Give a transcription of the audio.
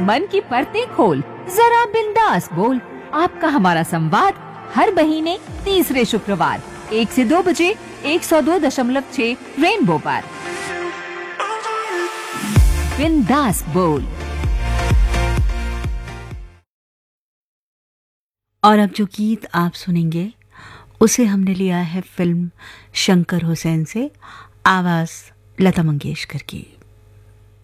मन की परतें खोल, जरा बिंदास बोल। आपका हमारा संवाद हर महीने तीसरे शुक्रवार 1 से 2 बजे 102.6 रेनबो पर। बिंदास बोल। और अब जो गीत आप सुनेंगे उसे हमने लिया है फिल्म शंकर हुसैन से, आवाज लता मंगेशकर की।